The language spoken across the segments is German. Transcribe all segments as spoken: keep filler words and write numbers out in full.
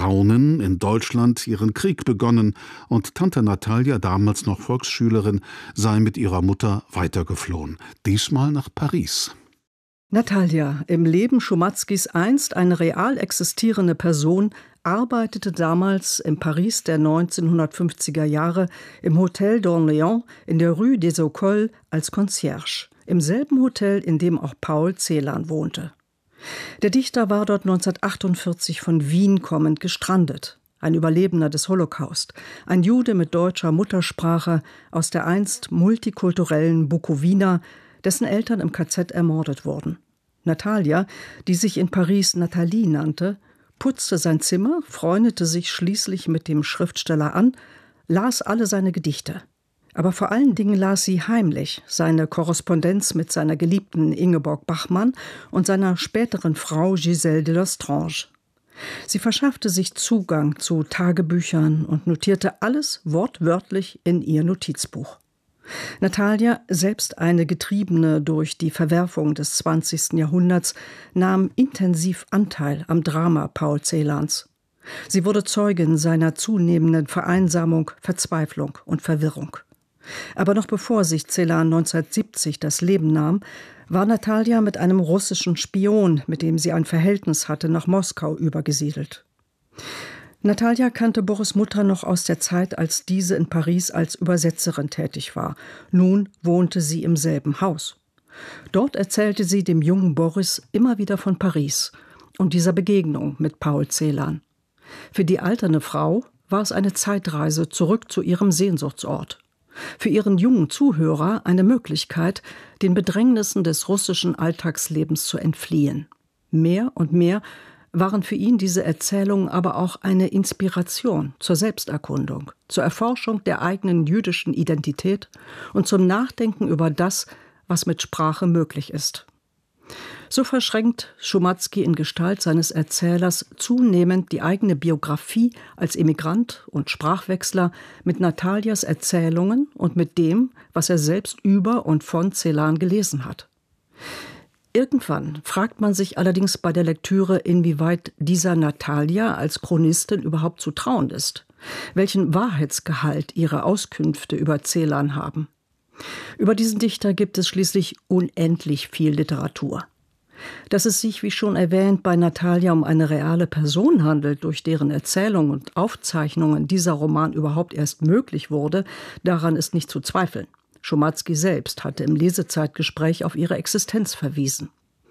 Raunen in Deutschland ihren Krieg begonnen und Tante Natalia, damals noch Volksschülerin, sei mit ihrer Mutter weitergeflohen, diesmal nach Paris. Natalia, im Leben Szumatzkis einst eine real existierende Person, arbeitete damals in Paris der neunzehnhundertfünfziger Jahre im Hotel d'Orléans in der Rue des Écoles als Concierge, im selben Hotel, in dem auch Paul Celan wohnte. Der Dichter war dort neunzehnhundertachtundvierzig von Wien kommend gestrandet, ein Überlebender des Holocaust, ein Jude mit deutscher Muttersprache aus der einst multikulturellen Bukowina, dessen Eltern im K Z ermordet wurden. Natalia, die sich in Paris Nathalie nannte, putzte sein Zimmer, freundete sich schließlich mit dem Schriftsteller an, las alle seine Gedichte. Aber vor allen Dingen las sie heimlich seine Korrespondenz mit seiner Geliebten Ingeborg Bachmann und seiner späteren Frau Gisèle de Lestrange. Sie verschaffte sich Zugang zu Tagebüchern und notierte alles wortwörtlich in ihr Notizbuch. Natalia, selbst eine Getriebene durch die Verwerfung des zwanzigsten Jahrhunderts, nahm intensiv Anteil am Drama Paul Celans. Sie wurde Zeugin seiner zunehmenden Vereinsamung, Verzweiflung und Verwirrung. Aber noch bevor sich Celan neunzehnhundertsiebzig das Leben nahm, war Natalia mit einem russischen Spion, mit dem sie ein Verhältnis hatte, nach Moskau übergesiedelt. Natalia kannte Boris' Mutter noch aus der Zeit, als diese in Paris als Übersetzerin tätig war. Nun wohnte sie im selben Haus. Dort erzählte sie dem jungen Boris immer wieder von Paris und dieser Begegnung mit Paul Celan. Für die alternde Frau war es eine Zeitreise zurück zu ihrem Sehnsuchtsort. Für ihren jungen Zuhörer eine Möglichkeit, den Bedrängnissen des russischen Alltagslebens zu entfliehen. Mehr und mehr waren für ihn diese Erzählungen aber auch eine Inspiration zur Selbsterkundung, zur Erforschung der eigenen jüdischen Identität und zum Nachdenken über das, was mit Sprache möglich ist. So verschränkt Szumatzki in Gestalt seines Erzählers zunehmend die eigene Biografie als Emigrant und Sprachwechsler mit Natalias Erzählungen und mit dem, was er selbst über und von Celan gelesen hat. Irgendwann fragt man sich allerdings bei der Lektüre, inwieweit dieser Natalia als Chronistin überhaupt zu trauen ist, welchen Wahrheitsgehalt ihre Auskünfte über Celan haben. Über diesen Dichter gibt es schließlich unendlich viel Literatur. Dass es sich, wie schon erwähnt, bei Natalia um eine reale Person handelt, durch deren Erzählung und Aufzeichnungen dieser Roman überhaupt erst möglich wurde, daran ist nicht zu zweifeln. Szumatzki selbst hatte im Lesezeitgespräch auf ihre Existenz verwiesen.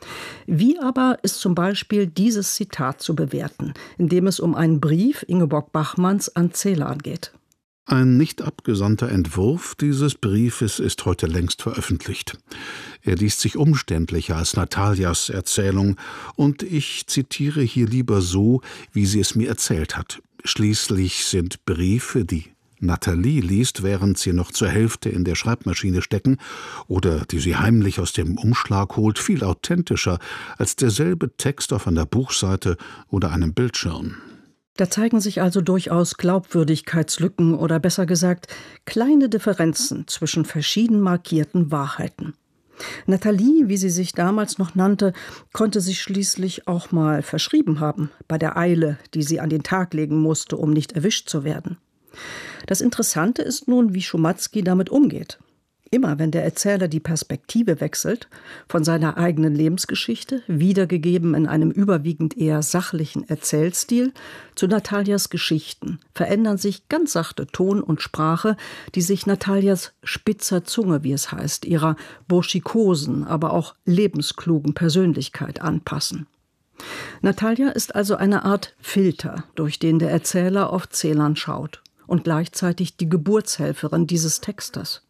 Wie aber ist zum Beispiel dieses Zitat zu bewerten, in dem es um einen Brief Ingeborg Bachmanns an Celan geht? Ein nicht abgesandter Entwurf dieses Briefes ist heute längst veröffentlicht. Er liest sich umständlicher als Natalias Erzählung, und ich zitiere hier lieber so, wie sie es mir erzählt hat. Schließlich sind Briefe, die Nathalie liest, während sie noch zur Hälfte in der Schreibmaschine stecken, oder die sie heimlich aus dem Umschlag holt, viel authentischer als derselbe Text auf einer Buchseite oder einem Bildschirm. Da zeigen sich also durchaus Glaubwürdigkeitslücken oder besser gesagt kleine Differenzen zwischen verschieden markierten Wahrheiten. Nathalie, wie sie sich damals noch nannte, konnte sich schließlich auch mal verschrieben haben, bei der Eile, die sie an den Tag legen musste, um nicht erwischt zu werden. Das Interessante ist nun, wie Szumatzki damit umgeht. Immer wenn der Erzähler die Perspektive wechselt, von seiner eigenen Lebensgeschichte, wiedergegeben in einem überwiegend eher sachlichen Erzählstil, zu Natalias Geschichten, verändern sich ganz sachte Ton und Sprache, die sich Natalias spitzer Zunge, wie es heißt, ihrer burschikosen, aber auch lebensklugen Persönlichkeit anpassen. Natalia ist also eine Art Filter, durch den der Erzähler auf Celan schaut und gleichzeitig die Geburtshelferin dieses Textes.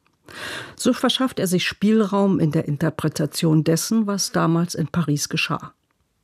So verschafft er sich Spielraum in der Interpretation dessen, was damals in Paris geschah.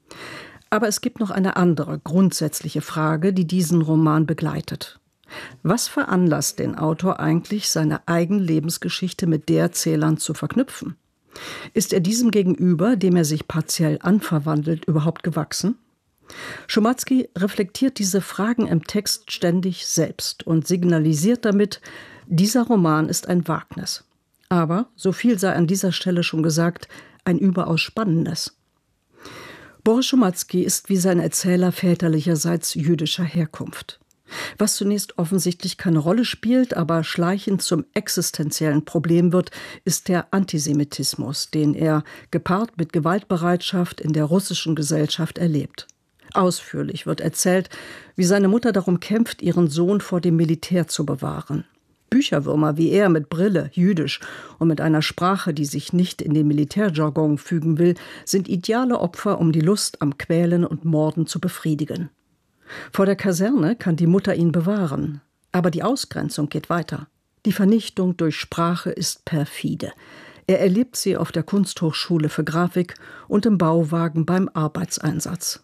Aber es gibt noch eine andere, grundsätzliche Frage, die diesen Roman begleitet. Was veranlasst den Autor eigentlich, seine eigene Lebensgeschichte mit der Celans zu verknüpfen? Ist er diesem gegenüber, dem er sich partiell anverwandelt, überhaupt gewachsen? Szumatzki reflektiert diese Fragen im Text ständig selbst und signalisiert damit, dieser Roman ist ein Wagnis. Aber, so viel sei an dieser Stelle schon gesagt, ein überaus spannendes. Boris Schumatzki ist wie sein Erzähler väterlicherseits jüdischer Herkunft. Was zunächst offensichtlich keine Rolle spielt, aber schleichend zum existenziellen Problem wird, ist der Antisemitismus, den er, gepaart mit Gewaltbereitschaft, in der russischen Gesellschaft erlebt. Ausführlich wird erzählt, wie seine Mutter darum kämpft, ihren Sohn vor dem Militär zu bewahren. Bücherwürmer wie er mit Brille, jüdisch und mit einer Sprache, die sich nicht in den Militärjargon fügen will, sind ideale Opfer, um die Lust am Quälen und Morden zu befriedigen. Vor der Kaserne kann die Mutter ihn bewahren, aber die Ausgrenzung geht weiter. Die Vernichtung durch Sprache ist perfide. Er erlebt sie auf der Kunsthochschule für Grafik und im Bauwagen beim Arbeitseinsatz.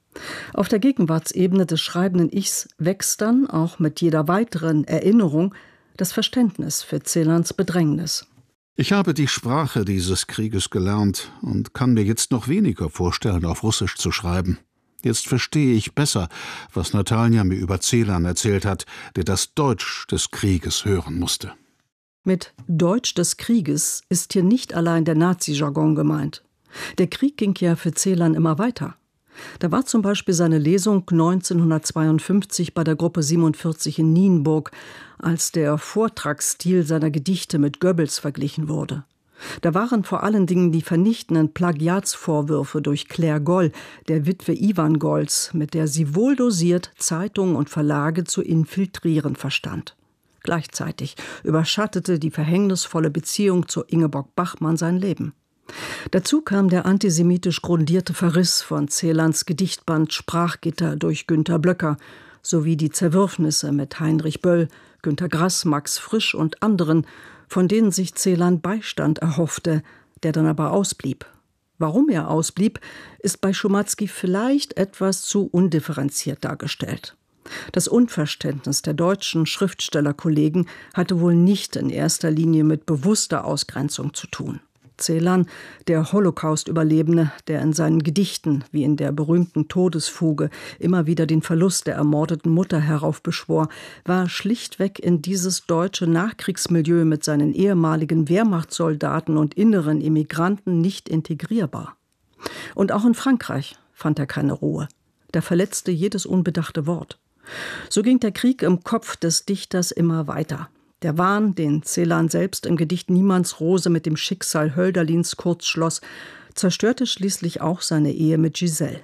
Auf der Gegenwartsebene des schreibenden Ichs wächst dann, auch mit jeder weiteren Erinnerung, das Verständnis für Celans Bedrängnis. Ich habe die Sprache dieses Krieges gelernt und kann mir jetzt noch weniger vorstellen, auf Russisch zu schreiben. Jetzt verstehe ich besser, was Natalja mir über Celan erzählt hat, der das Deutsch des Krieges hören musste. Mit Deutsch des Krieges ist hier nicht allein der Nazi-Jargon gemeint. Der Krieg ging ja für Celan immer weiter. Da war zum Beispiel seine Lesung neunzehnhundertzweiundfünfzig bei der Gruppe siebenundvierzig in Nienburg, als der Vortragsstil seiner Gedichte mit Goebbels verglichen wurde. Da waren vor allen Dingen die vernichtenden Plagiatsvorwürfe durch Claire Goll, der Witwe Iwan Golls, mit der sie wohl dosiert Zeitungen und Verlage zu infiltrieren verstand. Gleichzeitig überschattete die verhängnisvolle Beziehung zu Ingeborg Bachmann sein Leben. Dazu kam der antisemitisch grundierte Verriss von Celans Gedichtband Sprachgitter durch Günter Blöcker sowie die Zerwürfnisse mit Heinrich Böll, Günter Grass, Max Frisch und anderen, von denen sich Celan Beistand erhoffte, der dann aber ausblieb. Warum er ausblieb, ist bei Schumatzki vielleicht etwas zu undifferenziert dargestellt. Das Unverständnis der deutschen Schriftstellerkollegen hatte wohl nicht in erster Linie mit bewusster Ausgrenzung zu tun. Celan, der Holocaust-Überlebende, der in seinen Gedichten, wie in der berühmten Todesfuge, immer wieder den Verlust der ermordeten Mutter heraufbeschwor, war schlichtweg in dieses deutsche Nachkriegsmilieu mit seinen ehemaligen Wehrmachtssoldaten und inneren Immigranten nicht integrierbar. Und auch in Frankreich fand er keine Ruhe. Da verletzte jedes unbedachte Wort. So ging der Krieg im Kopf des Dichters immer weiter. Der Wahn, den Celan selbst im Gedicht Niemandsrose mit dem Schicksal Hölderlins kurz schloss, zerstörte schließlich auch seine Ehe mit Giselle.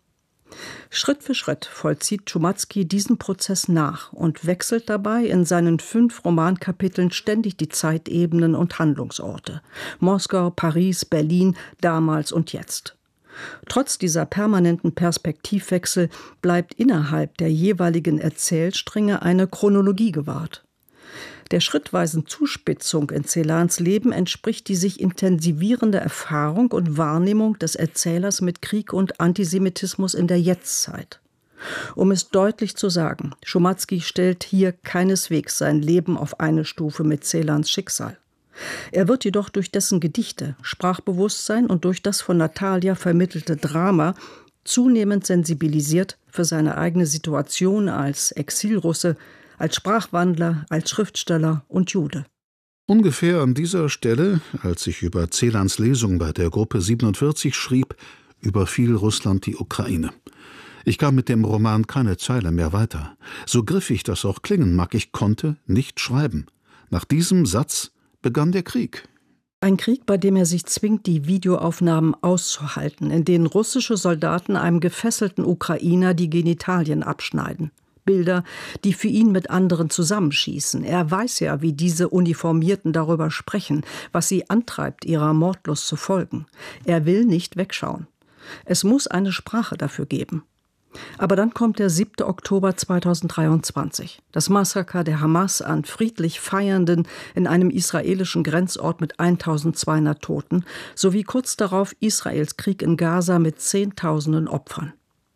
Schritt für Schritt vollzieht Schumatzki diesen Prozess nach und wechselt dabei in seinen fünf Romankapiteln ständig die Zeitebenen und Handlungsorte. Moskau, Paris, Berlin, damals und jetzt. Trotz dieser permanenten Perspektivwechsel bleibt innerhalb der jeweiligen Erzählstränge eine Chronologie gewahrt. Der schrittweisen Zuspitzung in Celans Leben entspricht die sich intensivierende Erfahrung und Wahrnehmung des Erzählers mit Krieg und Antisemitismus in der Jetztzeit. Um es deutlich zu sagen, Schumatzki stellt hier keineswegs sein Leben auf eine Stufe mit Celans Schicksal. Er wird jedoch durch dessen Gedichte, Sprachbewusstsein und durch das von Natalja vermittelte Drama zunehmend sensibilisiert für seine eigene Situation als Exilrusse, als Sprachwandler, als Schriftsteller und Jude. Ungefähr an dieser Stelle, als ich über Celans Lesung bei der Gruppe siebenundvierzig schrieb, überfiel Russland die Ukraine. Ich kam mit dem Roman keine Zeile mehr weiter. So griffig das auch klingen mag, ich konnte nicht schreiben. Nach diesem Satz begann der Krieg. Ein Krieg, bei dem er sich zwingt, die Videoaufnahmen auszuhalten, in denen russische Soldaten einem gefesselten Ukrainer die Genitalien abschneiden. Bilder, die für ihn mit anderen zusammenschießen. Er weiß ja, wie diese Uniformierten darüber sprechen, was sie antreibt, ihrer Mordlust zu folgen. Er will nicht wegschauen. Es muss eine Sprache dafür geben. Aber dann kommt der siebte Oktober zweitausenddreiundzwanzig. Das Massaker der Hamas an friedlich Feiernden in einem israelischen Grenzort mit eintausendzweihundert Toten, sowie kurz darauf Israels Krieg in Gaza mit Zehntausenden Opfern.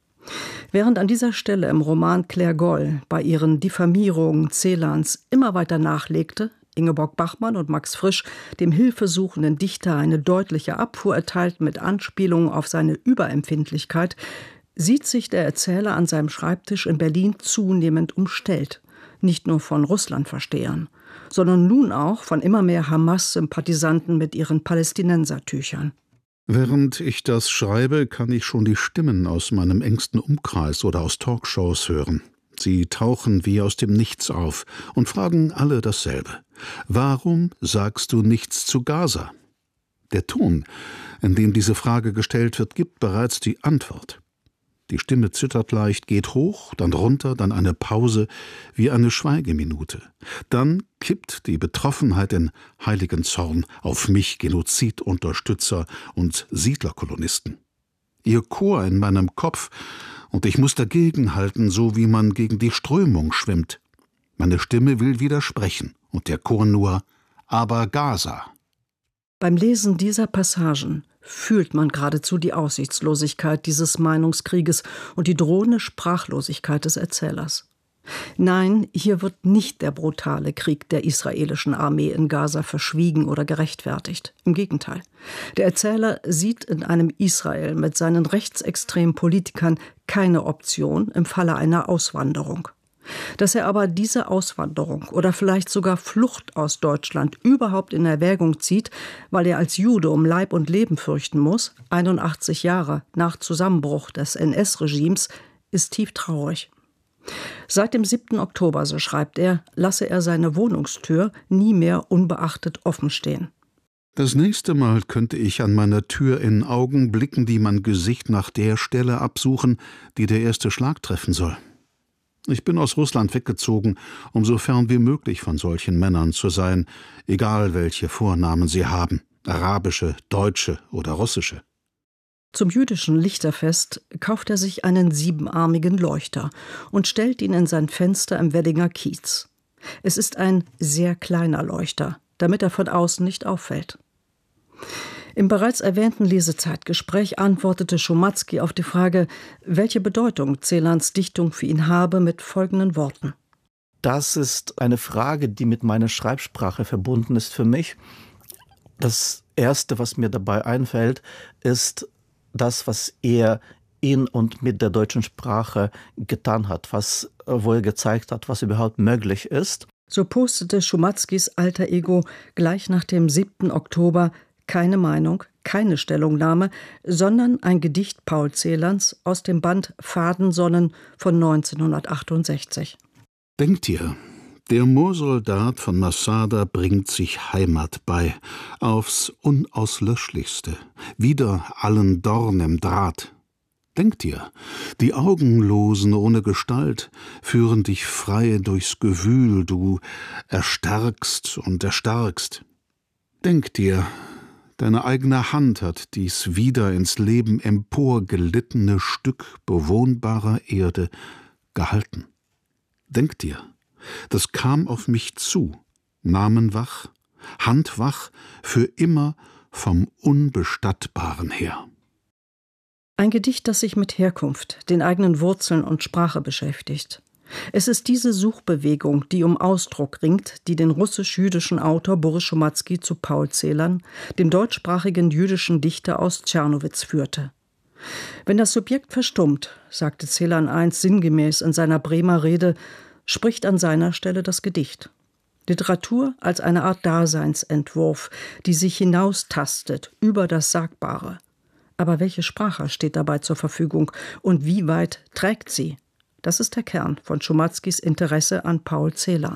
Während an dieser Stelle im Roman Claire Goll bei ihren Diffamierungen Celans immer weiter nachlegte, Ingeborg Bachmann und Max Frisch dem hilfesuchenden Dichter eine deutliche Abfuhr erteilten mit Anspielungen auf seine Überempfindlichkeit, sieht sich der Erzähler an seinem Schreibtisch in Berlin zunehmend umstellt. Nicht nur von Russlandverstehern, sondern nun auch von immer mehr Hamas-Sympathisanten mit ihren Palästinensertüchern. Während ich das schreibe, kann ich schon die Stimmen aus meinem engsten Umkreis oder aus Talkshows hören. Sie tauchen wie aus dem Nichts auf und fragen alle dasselbe. Warum sagst du nichts zu Gaza? Der Ton, in dem diese Frage gestellt wird, gibt bereits die Antwort. Die Stimme zittert leicht, geht hoch, dann runter, dann eine Pause, wie eine Schweigeminute. Dann kippt die Betroffenheit in heiligen Zorn auf mich, Genozidunterstützer und Siedlerkolonisten. Ihr Chor in meinem Kopf, und ich muss dagegenhalten, so wie man gegen die Strömung schwimmt. Meine Stimme will widersprechen, und der Chor nur, aber Gaza. Beim Lesen dieser Passagen fühlt man geradezu die Aussichtslosigkeit dieses Meinungskrieges und die drohende Sprachlosigkeit des Erzählers. Nein, hier wird nicht der brutale Krieg der israelischen Armee in Gaza verschwiegen oder gerechtfertigt. Im Gegenteil. Der Erzähler sieht in einem Israel mit seinen rechtsextremen Politikern keine Option im Falle einer Auswanderung. Dass er aber diese Auswanderung oder vielleicht sogar Flucht aus Deutschland überhaupt in Erwägung zieht, weil er als Jude um Leib und Leben fürchten muss, einundachtzig Jahre nach Zusammenbruch des N S-Regimes, ist tief traurig. Seit dem siebten Oktober, so schreibt er, lasse er seine Wohnungstür nie mehr unbeachtet offen stehen. Das nächste Mal könnte ich an meiner Tür in Augen blicken, die mein Gesicht nach der Stelle absuchen, die der erste Schlag treffen soll. Ich bin aus Russland weggezogen, um so fern wie möglich von solchen Männern zu sein, egal welche Vornamen sie haben, arabische, deutsche oder russische. Zum jüdischen Lichterfest kauft er sich einen siebenarmigen Leuchter und stellt ihn in sein Fenster im Weddinger Kiez. Es ist ein sehr kleiner Leuchter, damit er von außen nicht auffällt. Im bereits erwähnten Lesezeitgespräch antwortete Szumatzki auf die Frage, welche Bedeutung Celans Dichtung für ihn habe, mit folgenden Worten. Das ist eine Frage, die mit meiner Schreibsprache verbunden ist für mich. Das Erste, was mir dabei einfällt, ist das, was er in und mit der deutschen Sprache getan hat, was, wo er gezeigt hat, was überhaupt möglich ist. So postete Szumatzkis alter Ego gleich nach dem siebten Oktober keine Meinung, keine Stellungnahme, sondern ein Gedicht Paul Celans aus dem Band Fadensonnen von neunzehnhundertachtundsechzig. Denkt ihr, der Moorsoldat von Masada bringt sich Heimat bei, aufs Unauslöschlichste, wider allen Dorn im Draht. Denkt ihr, die Augenlosen ohne Gestalt führen dich frei durchs Gewühl, du erstarkst und erstarkst. Denkt ihr, deine eigene Hand hat dies wieder ins Leben emporgelittene Stück bewohnbarer Erde gehalten. Denkt ihr, das kam auf mich zu, namenwach, handwach, für immer vom Unbestattbaren her. Ein Gedicht, das sich mit Herkunft, den eigenen Wurzeln und Sprache beschäftigt. Es ist diese Suchbewegung, die um Ausdruck ringt, die den russisch-jüdischen Autor Boris Szumatzki zu Paul Celan, dem deutschsprachigen jüdischen Dichter aus Tschernowitz, führte. Wenn das Subjekt verstummt, sagte Celan einst sinngemäß in seiner Bremer Rede, spricht an seiner Stelle das Gedicht. Literatur als eine Art Daseinsentwurf, die sich hinaustastet über das Sagbare. Aber welche Sprache steht dabei zur Verfügung und wie weit trägt sie? Das ist der Kern von Szumatzkis Interesse an Paul Celan.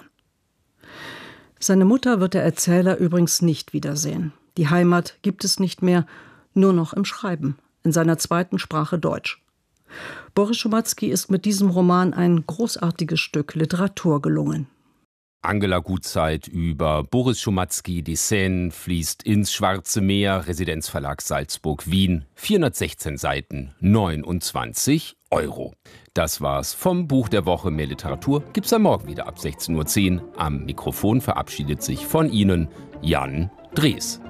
Seine Mutter wird der Erzähler übrigens nicht wiedersehen. Die Heimat gibt es nicht mehr, nur noch im Schreiben, in seiner zweiten Sprache Deutsch. Boris Szumatzki ist mit diesem Roman ein großartiges Stück Literatur gelungen. Angela Gutzeit über Boris Szumatzki, die Seine fließt ins Schwarze Meer, Residenzverlag Salzburg, Wien, vierhundertsechzehn Seiten, neunundzwanzig Euro. Das war's vom Buch der Woche. Mehr Literatur gibt's am Morgen wieder ab sechzehn Uhr zehn. Am Mikrofon verabschiedet sich von Ihnen Jan Drees.